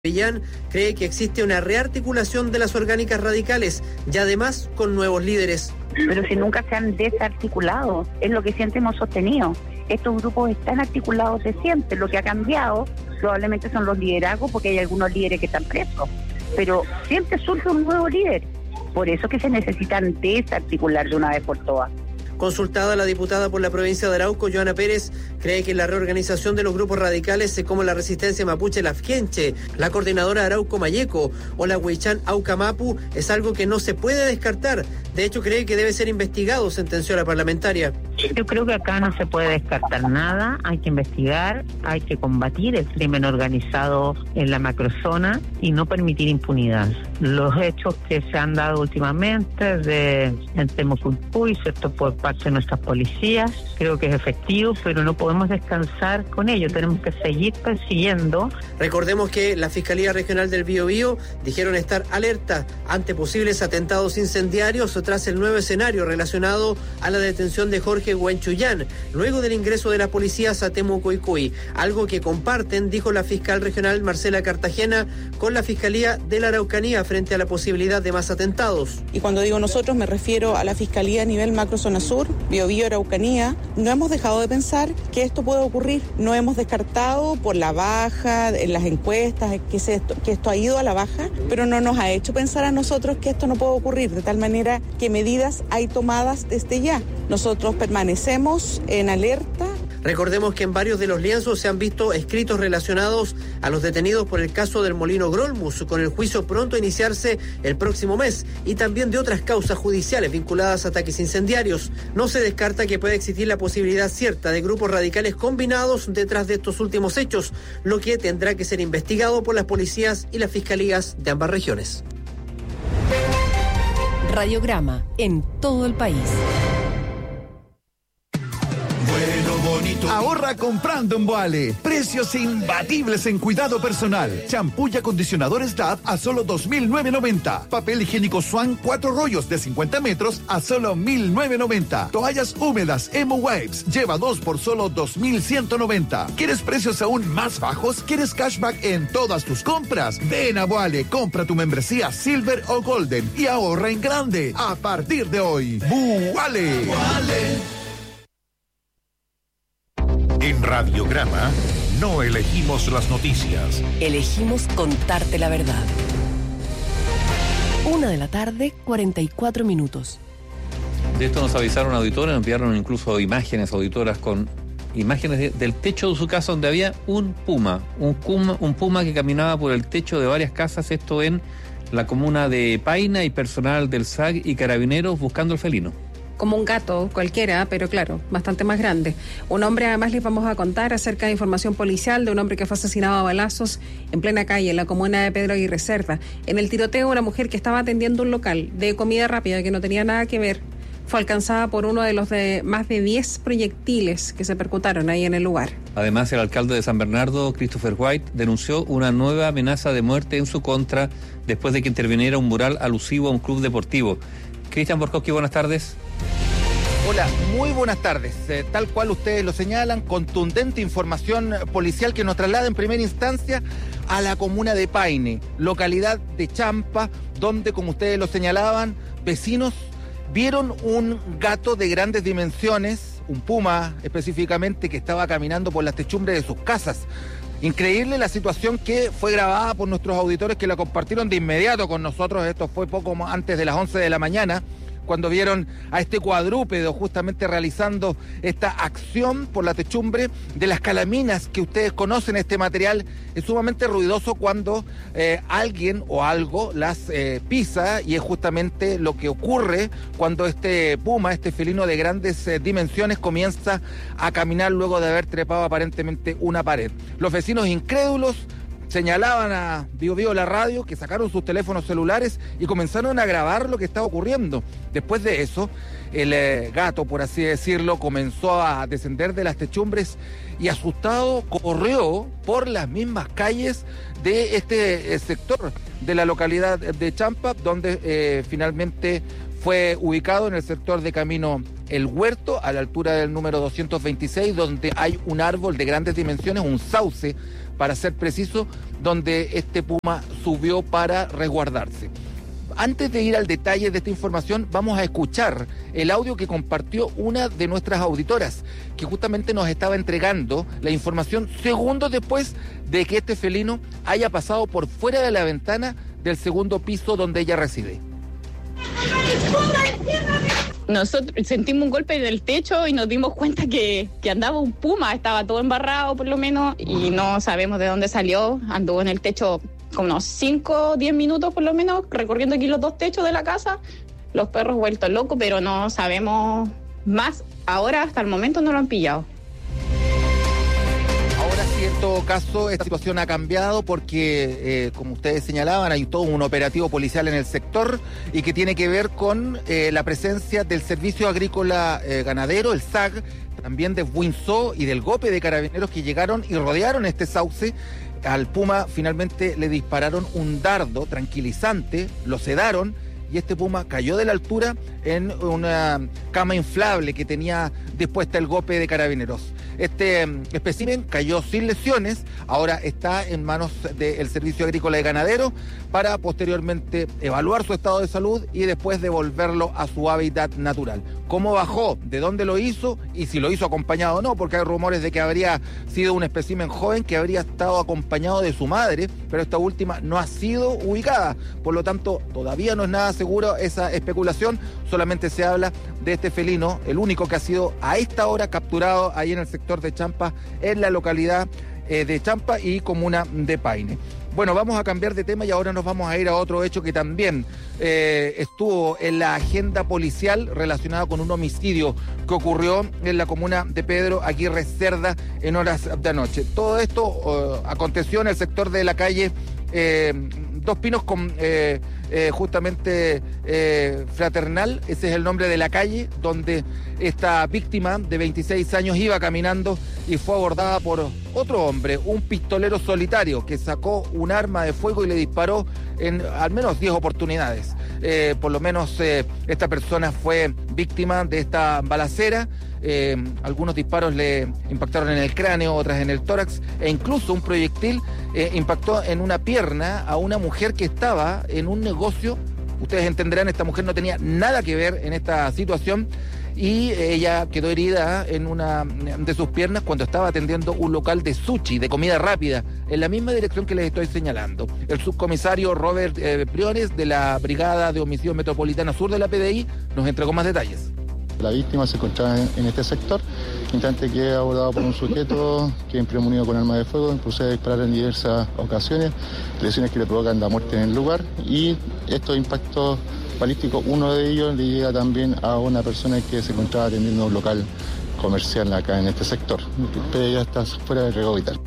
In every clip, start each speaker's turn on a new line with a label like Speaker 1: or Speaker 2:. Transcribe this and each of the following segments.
Speaker 1: Millán cree que existe una rearticulación de las orgánicas radicales y además con nuevos líderes.
Speaker 2: Pero si nunca se han desarticulado, es lo que siempre hemos sostenido. Estos grupos están articulados de siempre. Lo que ha cambiado probablemente son los liderazgos, porque hay algunos líderes que están presos. Pero siempre surge un nuevo líder. Por eso que se necesitan desarticular de una vez por todas.
Speaker 1: Consultada, la diputada por la provincia de Arauco, Joana Pérez, cree que la reorganización de los grupos radicales como la Resistencia Mapuche Lafkenche, la Coordinadora Arauco Mayeco o la Huichán Aucamapu es algo que no se puede descartar. De hecho, cree que debe ser investigado, sentenció la parlamentaria.
Speaker 3: Yo creo que acá no se puede descartar nada, hay que investigar, hay que combatir el crimen organizado en la macrozona y no permitir impunidad. Los hechos que se han dado últimamente en Temucuicui, ¿cierto?, por parte de nuestras policías, creo que es efectivo, pero no podemos descansar con ello, tenemos que seguir persiguiendo.
Speaker 1: Recordemos que la Fiscalía Regional del Biobío dijeron estar alerta ante posibles atentados incendiarios tras el nuevo escenario relacionado a la detención de Jorge Huenchuyán, luego del ingreso de las policías a Temucuicui, algo que comparten, dijo la fiscal regional Marcela Cartagena, con la Fiscalía de la Araucanía frente a la posibilidad de más atentados.
Speaker 4: Y cuando digo nosotros me refiero a la Fiscalía a nivel macrozona sur, Biobío, Araucanía. No hemos dejado de pensar que esto puede ocurrir, no hemos descartado por la baja en las encuestas que esto ha ido a la baja, pero no nos ha hecho pensar a nosotros que esto no puede ocurrir, de tal manera que medidas hay tomadas desde ya. Nosotros permanecemos en alerta.
Speaker 1: Recordemos que en varios de los lienzos se han visto escritos relacionados a los detenidos por el caso del Molino Grolmus, con el juicio pronto a iniciarse el próximo mes, y también de otras causas judiciales vinculadas a ataques incendiarios. No se descarta que pueda existir la posibilidad cierta de grupos radicales combinados detrás de estos últimos hechos, lo que tendrá que ser investigado por las policías y las fiscalías de ambas regiones.
Speaker 5: Radiograma en todo el país.
Speaker 6: Ahorra comprando en Boale. Precios imbatibles en cuidado personal. Champú y acondicionadores Dove a solo $2,990. Papel higiénico Swan 4 rollos de 50 metros a solo $1,990. Toallas húmedas Emo Wipes lleva 2 por solo $2,190. ¿Quieres precios aún más bajos? ¿Quieres cashback en todas tus compras? Ven a Boale, compra tu membresía Silver o Golden y ahorra en grande a partir de hoy. Boale.
Speaker 7: En Radiograma no elegimos las noticias.
Speaker 5: Elegimos contarte la verdad. 1:44 p.m.
Speaker 8: De esto nos avisaron auditores, nos enviaron incluso imágenes auditoras con imágenes del techo de su casa donde había un puma que caminaba por el techo de varias casas, esto en la comuna de Paina, y personal del SAG y carabineros buscando el felino.
Speaker 9: Como un gato cualquiera, pero claro, bastante más grande. Un hombre, además les vamos a contar acerca de información policial de un hombre que fue asesinado a balazos en plena calle, en la comuna de Pedro Aguirre Cerda. En el tiroteo, una mujer que estaba atendiendo un local de comida rápida que no tenía nada que ver, fue alcanzada por uno de los más de 10 proyectiles que se percutaron ahí en el lugar.
Speaker 8: Además, el alcalde de San Bernardo, Christopher White, denunció una nueva amenaza de muerte en su contra después de que interviniera un mural alusivo a un club deportivo. Cristian Borkowski, buenas tardes.
Speaker 10: Hola, muy buenas tardes. Tal cual ustedes lo señalan, contundente información policial que nos traslada en primera instancia a la comuna de Paine, localidad de Champa, donde, como ustedes lo señalaban, vecinos vieron un gato de grandes dimensiones, un puma específicamente, que estaba caminando por las techumbres de sus casas. Increíble la situación que fue grabada por nuestros auditores que la compartieron de inmediato con nosotros. Esto fue poco antes de las 11 de la mañana, cuando vieron a este cuadrúpedo justamente realizando esta acción por la techumbre de las calaminas, que ustedes conocen. Este material es sumamente ruidoso cuando alguien o algo las pisa, y es justamente lo que ocurre cuando este puma, este felino de grandes dimensiones, comienza a caminar luego de haber trepado aparentemente una pared. Los vecinos incrédulos señalaban a Biobío la radio, que sacaron sus teléfonos celulares y comenzaron a grabar lo que estaba ocurriendo. Después de eso, el gato, por así decirlo, comenzó a descender de las techumbres y, asustado, corrió por las mismas calles de este sector de la localidad de Champa, donde finalmente fue ubicado en el sector de Camino El Huerto, a la altura del número 226, donde hay un árbol de grandes dimensiones, un sauce para ser preciso, donde este puma subió para resguardarse. Antes de ir al detalle de esta información, vamos a escuchar el audio que compartió una de nuestras auditoras, que justamente nos estaba entregando la información segundos después de que este felino haya pasado por fuera de la ventana del segundo piso donde ella reside.
Speaker 11: Nosotros sentimos un golpe en el techo y nos dimos cuenta que andaba un puma, estaba todo embarrado por lo menos, y no sabemos de dónde salió, anduvo en el techo como unos 5 o 10 minutos por lo menos, recorriendo aquí los 2 techos de la casa, los perros vueltos locos, pero no sabemos más. Ahora, hasta el momento, no lo han pillado.
Speaker 10: Ahora sí, en todo caso, esta situación ha cambiado porque, como ustedes señalaban, hay todo un operativo policial en el sector y que tiene que ver con la presencia del Servicio Agrícola Ganadero, el SAG, también de Buinzó y del GOPE de Carabineros, que llegaron y rodearon este sauce. Al puma finalmente le dispararon un dardo tranquilizante, lo sedaron y este puma cayó de la altura en una cama inflable que tenía dispuesta el GOPE de Carabineros. Este espécimen cayó sin lesiones, ahora está en manos del Servicio Agrícola y Ganadero para posteriormente evaluar su estado de salud y después devolverlo a su hábitat natural. ¿Cómo bajó? ¿De dónde lo hizo? Y si lo hizo acompañado o no, porque hay rumores de que habría sido un espécimen joven que habría estado acompañado de su madre, pero esta última no ha sido ubicada. Por lo tanto, todavía no es nada seguro esa especulación, solamente se habla de este felino, el único que ha sido a esta hora capturado ahí en el sector de Champa, en la localidad de Champa y comuna de Paine. Bueno, vamos a cambiar de tema y ahora nos vamos a ir a otro hecho que también estuvo en la agenda policial relacionado con un homicidio que ocurrió en la comuna de Pedro Aguirre Cerda en horas de anoche. Todo esto aconteció en el sector de la calle Dos Pinos con justamente Fraternal, ese es el nombre de la calle, donde esta víctima de 26 años iba caminando y fue abordada por otro hombre, un pistolero solitario que sacó un arma de fuego y le disparó en al menos 10 oportunidades. Por lo menos esta persona fue víctima de esta balacera. Algunos disparos le impactaron en el cráneo, otras en el tórax e incluso un proyectil impactó en una pierna a una mujer que estaba en un negocio. Ustedes entenderán, esta mujer no tenía nada que ver en esta situación y ella quedó herida en una de sus piernas cuando estaba atendiendo un local de sushi, de comida rápida, en la misma dirección que les estoy señalando. El subcomisario Robert Briones, de la Brigada de Homicidio Metropolitana Sur de la PDI, nos entregó más detalles.
Speaker 12: La víctima se encontraba en este sector, instante que es abordado por un sujeto que es premunido con arma de fuego, procede a disparar en diversas ocasiones, lesiones que le provocan la muerte en el lugar, y estos impactos balísticos, uno de ellos le llega también a una persona que se encontraba atendiendo un local comercial acá en este sector, pero ella está fuera del riesgo vital.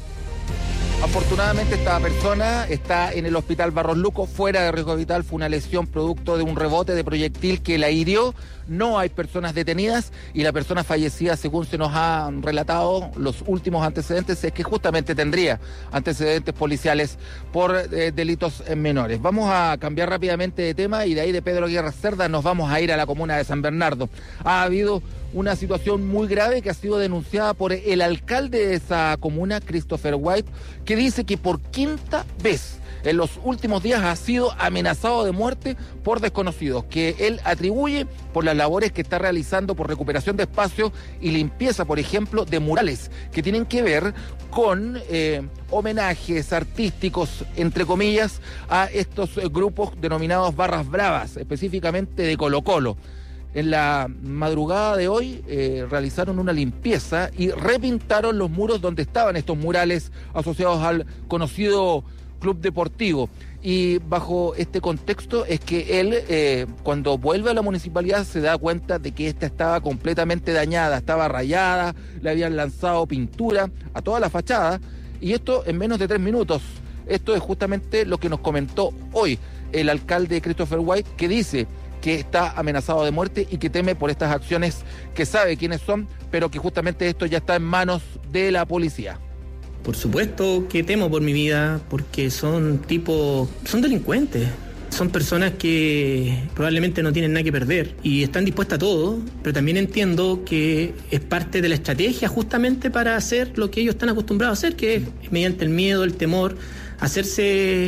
Speaker 10: Afortunadamente esta persona está en el hospital Barros Luco, fuera de riesgo vital. Fue una lesión producto de un rebote de proyectil que la hirió. No hay personas detenidas y la persona fallecida, según se nos han relatado los últimos antecedentes, es que justamente tendría antecedentes policiales por delitos menores. Vamos a cambiar rápidamente de tema y de ahí de Pedro Aguirre Cerda nos vamos a ir a la comuna de San Bernardo. Ha habido una situación muy grave que ha sido denunciada por el alcalde de esa comuna, Christopher White, que dice que por quinta vez en los últimos días ha sido amenazado de muerte por desconocidos, que él atribuye por las labores que está realizando por recuperación de espacio y limpieza, por ejemplo, de murales que tienen que ver con homenajes artísticos, entre comillas, a estos grupos denominados barras bravas, específicamente de Colo-Colo. En la madrugada de hoy realizaron una limpieza y repintaron los muros donde estaban estos murales asociados al conocido club deportivo. Y bajo este contexto es que él, cuando vuelve a la municipalidad, se da cuenta de que esta estaba completamente dañada, estaba rayada, le habían lanzado pintura a toda la fachada, y esto en menos de 3 minutos. Esto es justamente lo que nos comentó hoy el alcalde Christopher White, que dice que está amenazado de muerte y que teme por estas acciones, que sabe quiénes son, pero que justamente esto ya está en manos de la policía.
Speaker 13: Por supuesto que temo por mi vida, porque son delincuentes. Son personas que probablemente no tienen nada que perder y están dispuestas a todo, pero también entiendo que es parte de la estrategia justamente para hacer lo que ellos están acostumbrados a hacer, que es mediante el miedo, el temor, hacerse